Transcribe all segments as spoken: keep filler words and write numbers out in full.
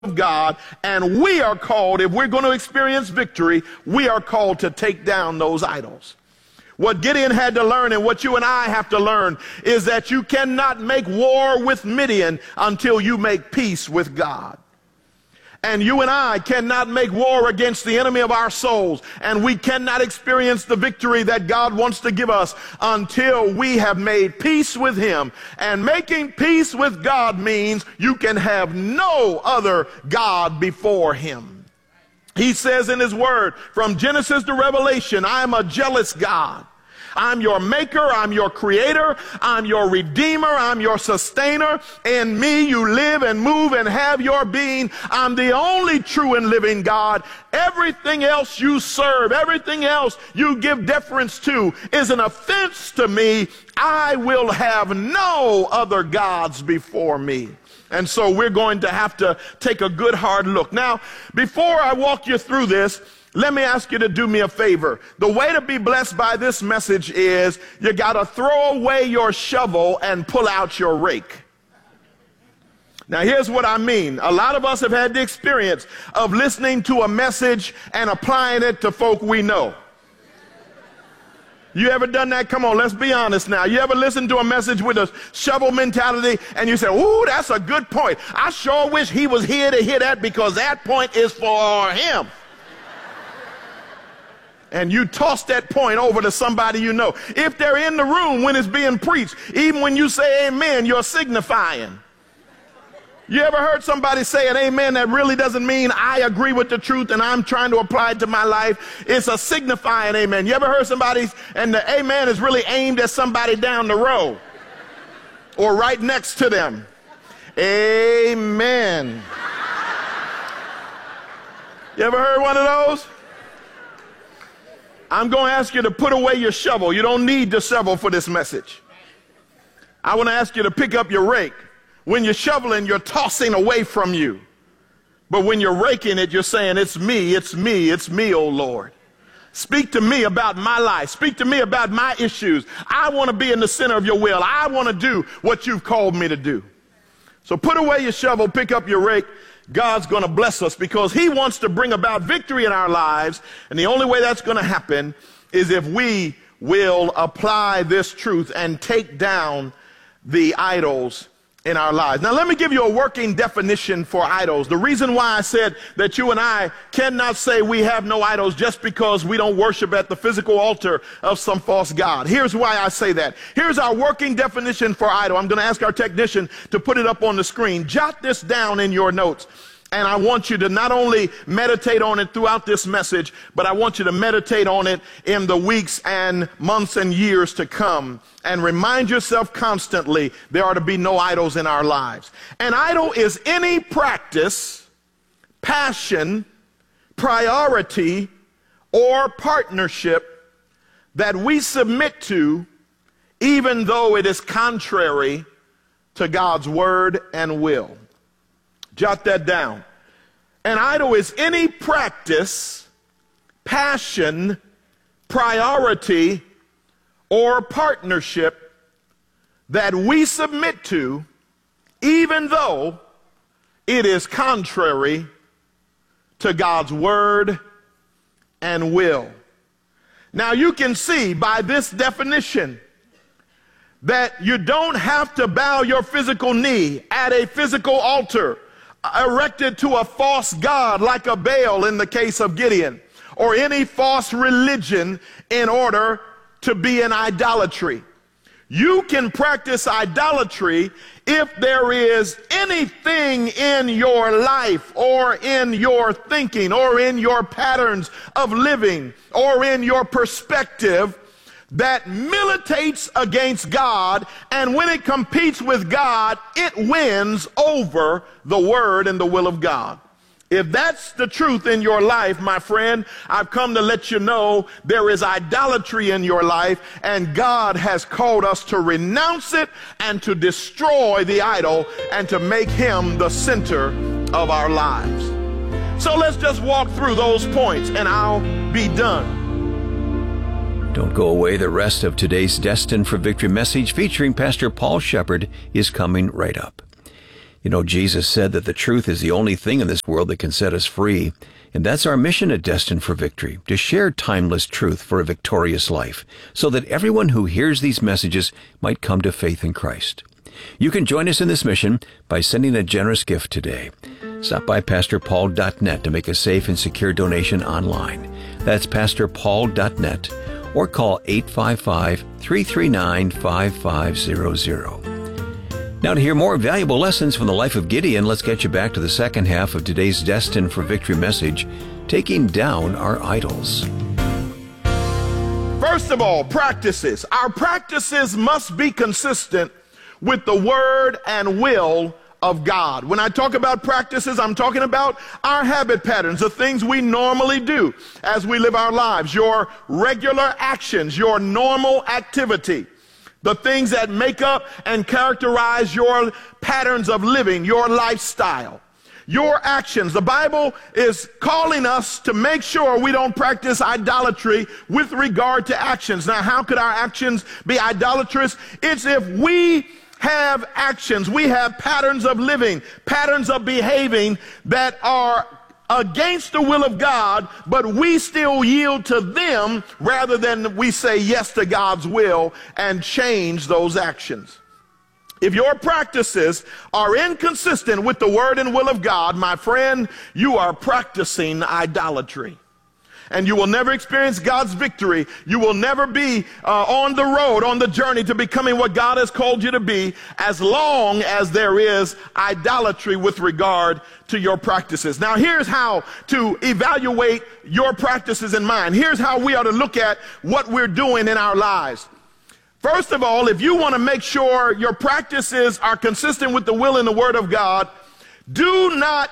of God, and we are called, if we're going to experience victory, we are called to take down those idols. What Gideon had to learn, and what you and I have to learn, is that you cannot make war with Midian until you make peace with God. And you and I cannot make war against the enemy of our souls, and we cannot experience the victory that God wants to give us until we have made peace with him. And making peace with God means you can have no other God before him. He says in his word, from Genesis to Revelation, I am a jealous God. I'm your maker, I'm your creator, I'm your redeemer, I'm your sustainer. In me you live and move and have your being. I'm the only true and living God. Everything else you serve, everything else you give deference to is an offense to me. I will have no other gods before me. And so we're going to have to take a good hard look. Now, before I walk you through this, let me ask you to do me a favor. The way to be blessed by this message is you got to throw away your shovel and pull out your rake. Now, here's what I mean. A lot of us have had the experience of listening to a message and applying it to folk we know. You ever done that? Come on, let's be honest now. You ever listened to a message with a shovel mentality and you say, ooh, that's a good point. I sure wish he was here to hear that because that point is for him. And you toss that point over to somebody you know. If they're in the room when it's being preached, even when you say amen, you're signifying. You ever heard somebody say an amen that really doesn't mean I agree with the truth and I'm trying to apply it to my life? It's a signifying amen. You ever heard somebody, and the amen is really aimed at somebody down the row or right next to them? Amen. You ever heard one of those? I'm going to ask you to put away your shovel. You don't need the shovel for this message. I want to ask you to pick up your rake. When you're shoveling, you're tossing away from you. But when you're raking it, you're saying, it's me, it's me, it's me, oh Lord. Speak to me about my life. Speak to me about my issues. I want to be in the center of your will. I want to do what you've called me to do. So put away your shovel, pick up your rake. God's going to bless us because he wants to bring about victory in our lives. And the only way that's going to happen is if we will apply this truth and take down the idols in our lives. Now, let me give you a working definition for idols. The reason why I said that you and I cannot say we have no idols just because we don't worship at the physical altar of some false god. Here's why I say that. Here's our working definition for idol. I'm going to ask our technician to put it up on the screen. Jot this down in your notes. And I want you to not only meditate on it throughout this message, but I want you to meditate on it in the weeks and months and years to come. And remind yourself constantly there are to be no idols in our lives. An idol is any practice, passion, priority, or partnership that we submit to even though it is contrary to God's word and will. Jot that down. An idol is any practice, passion, priority, or partnership that we submit to even though it is contrary to God's word and will. Now you can see by this definition that you don't have to bow your physical knee at a physical altar erected to a false god like a Baal in the case of Gideon, or any false religion in order to be in idolatry. You can practice idolatry if there is anything in your life or in your thinking or in your patterns of living or in your perspective that militates against God, and when it competes with God, it wins over the word and the will of God. If that's the truth in your life, my friend, I've come to let you know there is idolatry in your life, and God has called us to renounce it and to destroy the idol and to make him the center of our lives. So let's just walk through those points and I'll be done. Don't go away. The rest of today's Destined for Victory message featuring Pastor Paul Shepard is coming right up. You know, Jesus said that the truth is the only thing in this world that can set us free. And that's our mission at Destined for Victory, to share timeless truth for a victorious life, so that everyone who hears these messages might come to faith in Christ. You can join us in this mission by sending a generous gift today. Stop by pastor paul dot net to make a safe and secure donation online. That's pastor paul dot net, or call eight five five, three three nine, five five zero zero. Now, to hear more valuable lessons from the life of Gideon, let's get you back to the second half of today's Destined for Victory message, Taking Down Our Idols. First of all, practices. Our practices must be consistent with the word and will of God. When I talk about practices, I'm talking about our habit patterns, the things we normally do as we live our lives, your regular actions, your normal activity. The things that make up and characterize your patterns of living, your lifestyle, your actions. The Bible is calling us to make sure we don't practice idolatry with regard to actions. Now, how could our actions be idolatrous? It's if we have actions, we have patterns of living, patterns of behaving that are against the will of God, but we still yield to them rather than we say yes to God's will and change those actions. If your practices are inconsistent with the word and will of God, my friend, you are practicing idolatry. And you will never experience God's victory. You will never be uh, on the road, on the journey to becoming what God has called you to be, as long as there is idolatry with regard to your practices. Now, here's how to evaluate your practices in mind. Here's how we are to look at what we're doing in our lives. First of all, if you want to make sure your practices are consistent with the will and the word of God, do not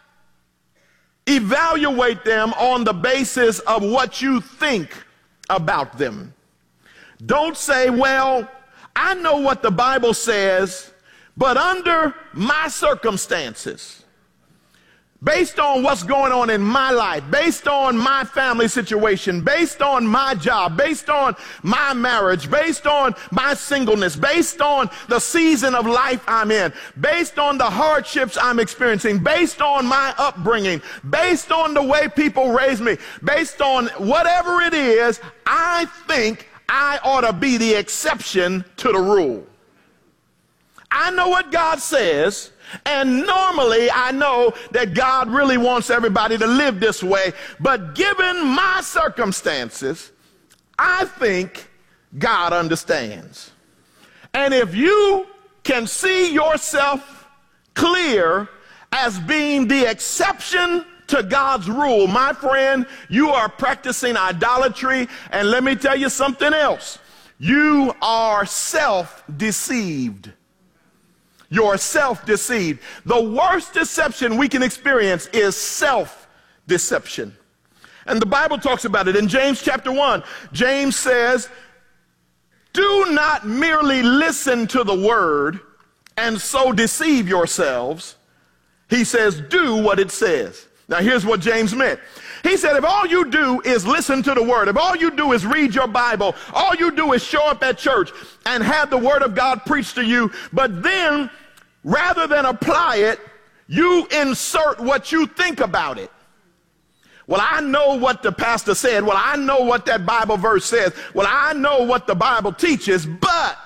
evaluate them on the basis of what you think about them. Don't say, well, I know what the Bible says, but under my circumstances, based on what's going on in my life, based on my family situation, based on my job, based on my marriage, based on my singleness, based on the season of life I'm in, based on the hardships I'm experiencing, based on my upbringing, based on the way people raise me, based on whatever it is, I think I ought to be the exception to the rule. I know what God says, and normally I know that God really wants everybody to live this way, but given my circumstances, I think God understands. And if you can see yourself clear as being the exception to God's rule, my friend, you are practicing idolatry. And let me tell you something else. You are self-deceived. You're self-deceived. The worst deception we can experience is self-deception. And the Bible talks about it in James chapter one. James says, do not merely listen to the word and so deceive yourselves. He says, do what it says. Now here's what James meant. He said, if all you do is listen to the word, if all you do is read your Bible, all you do is show up at church and have the word of God preached to you, but then rather than apply it, you insert what you think about it. Well, I know what the pastor said. Well, I know what that Bible verse says. Well, I know what the Bible teaches, but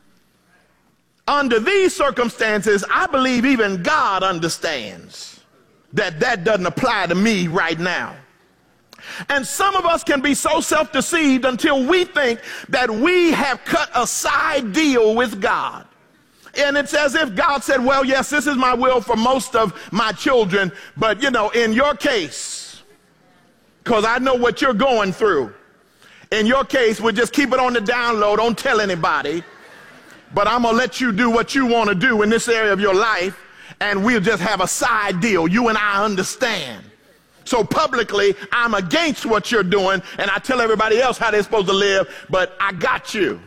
under these circumstances, I believe even God understands that that doesn't apply to me right now. And some of us can be so self-deceived until we think that we have cut a side deal with God. And it's as if God said, well, yes, this is my will for most of my children, but, you know, in your case, because I know what you're going through, in your case, we'll just keep it on the down low, don't tell anybody, but I'm going to let you do what you want to do in this area of your life, and we'll just have a side deal. You and I understand. So publicly, I'm against what you're doing, and I tell everybody else how they're supposed to live, but I got you.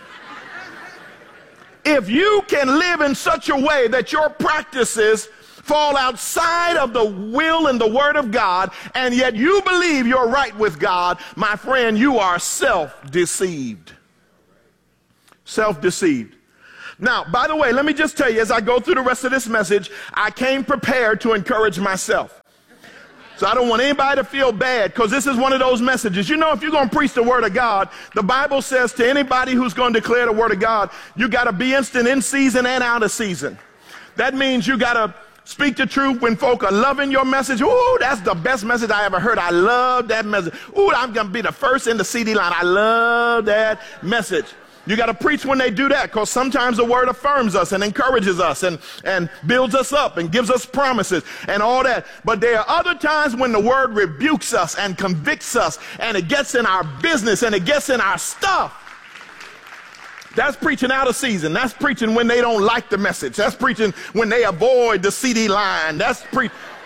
If you can live in such a way that your practices fall outside of the will and the word of God, and yet you believe you're right with God, my friend, you are self-deceived. Self-deceived. Now, by the way, let me just tell you, as I go through the rest of this message, I came prepared to encourage myself. So I don't want anybody to feel bad, because this is one of those messages. You know, if you're going to preach the word of God, the Bible says to anybody who's going to declare the word of God, you got to be instant in season and out of season. That means you got to speak the truth when folk are loving your message. Ooh, that's the best message I ever heard. I love that message. Ooh, I'm going to be the first in the C D line. I love that message. You got to preach when they do that, because sometimes the word affirms us and encourages us and, and builds us up and gives us promises and all that. But there are other times when the word rebukes us and convicts us, and it gets in our business and it gets in our stuff. That's preaching out of season. That's preaching when they don't like the message. That's preaching when they avoid the C D line. That's pre.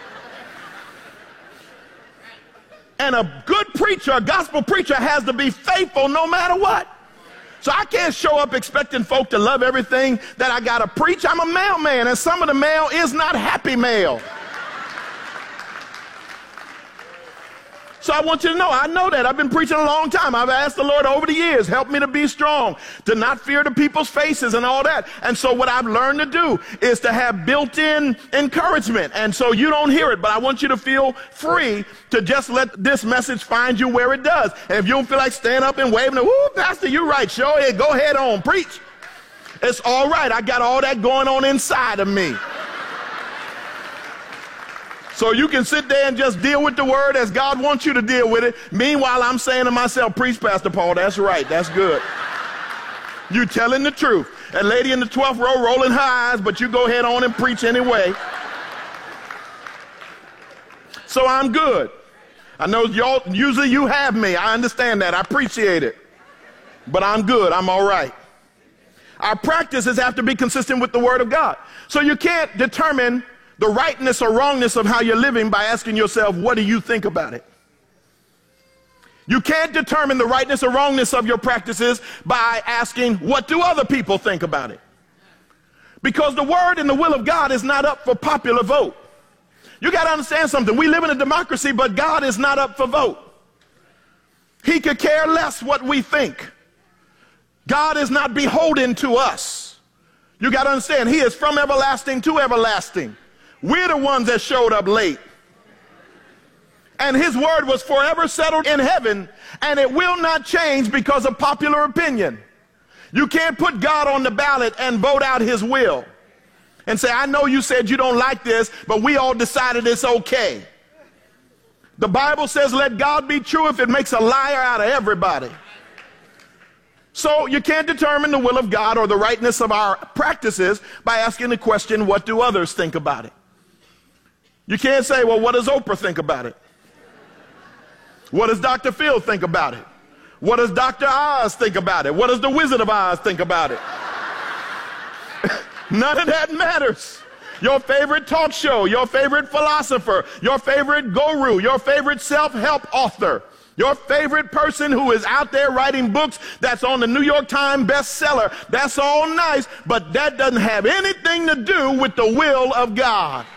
And a good preacher, a gospel preacher, has to be faithful no matter what. So I can't show up expecting folk to love everything that I got to preach. I'm a mailman, and some of the mail is not happy mail. So I want you to know, I know that. I've been preaching a long time. I've asked the Lord over the years, help me to be strong, to not fear the people's faces and all that. And so what I've learned to do is to have built-in encouragement. And so you don't hear it, but I want you to feel free to just let this message find you where it does. And if you don't feel like standing up and waving, whoo, Pastor, you're right, show it, go ahead on, preach. It's all right. I got all that going on inside of me. So you can sit there and just deal with the word as God wants you to deal with it. Meanwhile, I'm saying to myself, preach, Pastor Paul, that's right, that's good. You telling the truth. That lady in the twelfth row rolling her eyes, but you go ahead on and preach anyway. So I'm good. I know y'all, usually you have me. I understand that. I appreciate it. But I'm good. I'm all right. Our practices have to be consistent with the word of God. So you can't determine the rightness or wrongness of how you're living by asking yourself, what do you think about it? You can't determine the rightness or wrongness of your practices by asking, what do other people think about it? Because the word and the will of God is not up for popular vote. You got to understand something. We live in a democracy, but God is not up for vote. He could care less what we think. God is not beholden to us. You got to understand, he is from everlasting to everlasting. We're the ones that showed up late. And his word was forever settled in heaven, and it will not change because of popular opinion. You can't put God on the ballot and vote out his will and say, I know you said you don't like this, but we all decided it's okay. The Bible says, let God be true if it makes a liar out of everybody. So you can't determine the will of God or the rightness of our practices by asking the question, what do others think about it? You can't say, well, what does Oprah think about it? What does Doctor Phil think about it? What does Doctor Oz think about it? What does the Wizard of Oz think about it? None of that matters. Your favorite talk show, your favorite philosopher, your favorite guru, your favorite self-help author, your favorite person who is out there writing books that's on the New York Times bestseller, that's all nice, but that doesn't have anything to do with the will of God.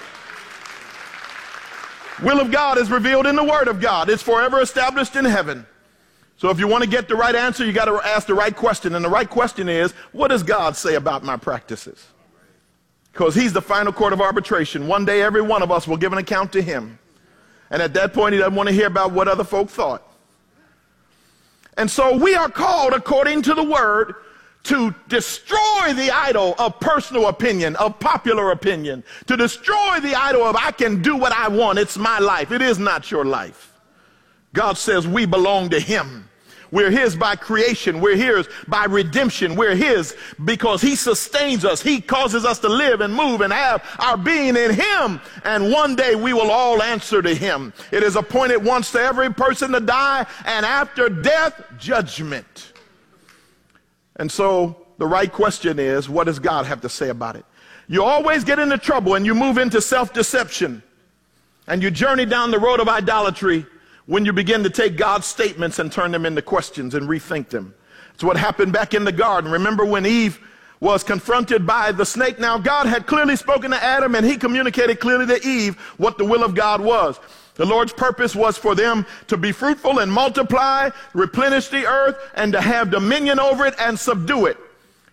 Will of God is revealed in the Word of God. It's forever established in heaven. So if you want to get the right answer, you got to ask the right question. And the right question is, what does God say about my practices? Because he's the final court of arbitration. One day every one of us will give an account to him. And at that point, he doesn't want to hear about what other folk thought. And so we are called, according to the Word, to destroy the idol of personal opinion, of popular opinion, to destroy the idol of I can do what I want, it's my life. It is not your life. God says we belong to him. We're his by creation. We're his by redemption. We're his because he sustains us. He causes us to live and move and have our being in him. And one day we will all answer to him. It is appointed once to every person to die, and after death, judgment. And so the right question is, what does God have to say about it? You always get into trouble and you move into self-deception and you journey down the road of idolatry when you begin to take God's statements and turn them into questions and rethink them. It's what happened back in the garden. Remember when Eve was confronted by the snake? Now God had clearly spoken to Adam, and he communicated clearly to Eve what the will of God was. The Lord's purpose was for them to be fruitful and multiply, replenish the earth, and to have dominion over it and subdue it.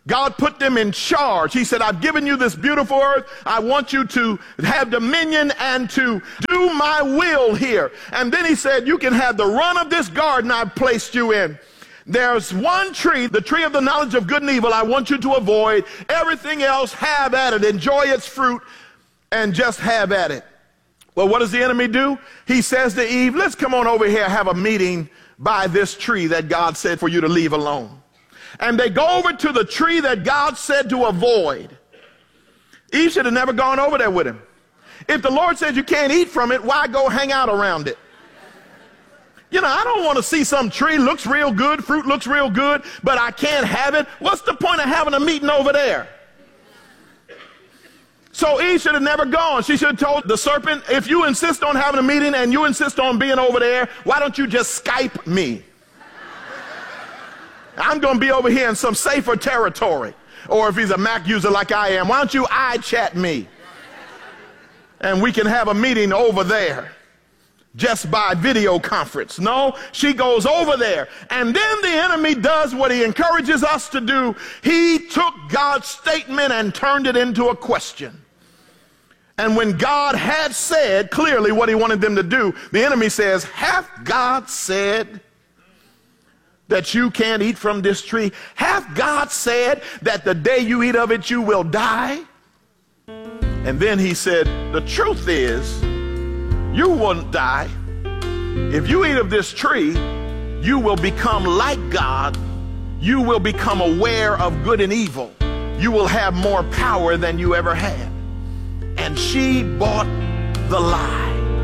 God put them in charge. He said, I've given you this beautiful earth. I want you to have dominion and to do my will here. And then he said, you can have the run of this garden I've placed you in. There's one tree, the tree of the knowledge of good and evil, I want you to avoid. Everything else, have at it. Enjoy its fruit and just have at it. Well, what does the enemy do? He says to Eve, let's come on over here, have a meeting by this tree that God said for you to leave alone. And they go over to the tree that God said to avoid. Eve should have never gone over there with him. If the Lord says you can't eat from it, why go hang out around it? You know, I don't want to see some tree looks real good, fruit looks real good, but I can't have it. What's the point of having a meeting over there? So Eve should have never gone. She should have told the serpent, if you insist on having a meeting and you insist on being over there, why don't you just Skype me? I'm going to be over here in some safer territory. Or if he's a Mac user like I am, why don't you iChat me? And we can have a meeting over there just by video conference. No, she goes over there. And then the enemy does what he encourages us to do. He took God's statement and turned it into a question. And when God had said clearly what he wanted them to do, the enemy says, hath God said that you can't eat from this tree? Hath God said that the day you eat of it, you will die? And then he said, the truth is, you won't die. If you eat of this tree, you will become like God. You will become aware of good and evil. You will have more power than you ever had. And she bought the lie.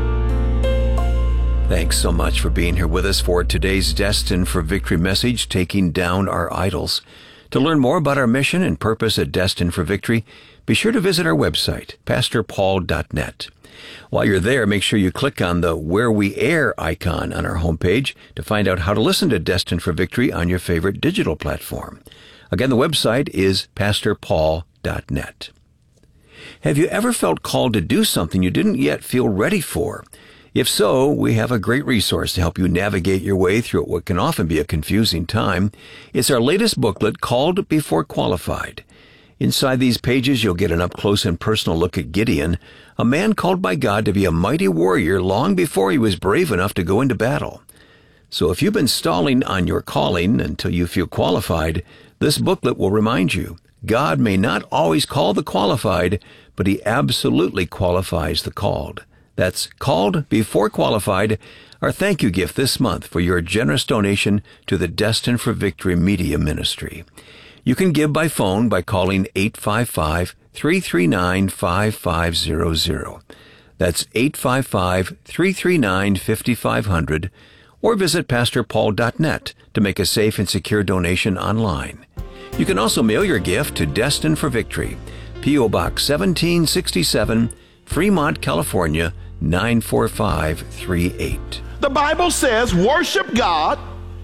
Thanks so much for being here with us for today's Destined for Victory message, Taking Down Our Idols. To learn more about our mission and purpose at Destined for Victory, be sure to visit our website, pastor paul dot net. While you're there, make sure you click on the Where We Air icon on our homepage to find out how to listen to Destined for Victory on your favorite digital platform. Again, the website is pastor paul dot net. Have you ever felt called to do something you didn't yet feel ready for? If so, we have a great resource to help you navigate your way through what can often be a confusing time. It's our latest booklet called Before Qualified. Inside these pages, you'll get an up-close and personal look at Gideon, a man called by God to be a mighty warrior long before he was brave enough to go into battle. So if you've been stalling on your calling until you feel qualified, this booklet will remind you, God may not always call the qualified, but he absolutely qualifies the called. That's Called Before Qualified, our thank you gift this month for your generous donation to the Destined for Victory Media Ministry. You can give by phone by calling eight five five, three three nine, five five zero zero. That's eight five five, three three nine, five five zero zero, or visit pastor paul dot net to make a safe and secure donation online. You can also mail your gift to Destined for Victory, P O Box seventeen sixty-seven, Fremont, California, nine four five three eight. The Bible says worship God,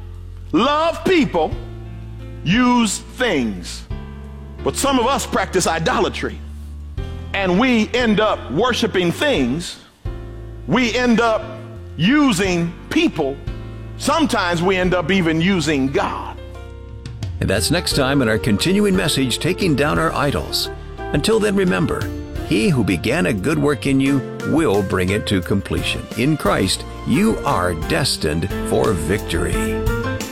love people, use things. But some of us practice idolatry, and we end up worshiping things. We end up using people. Sometimes we end up even using God. And that's next time in our continuing message, Taking Down Our Idols. Until then, remember, he who began a good work in you will bring it to completion. In Christ, you are destined for victory.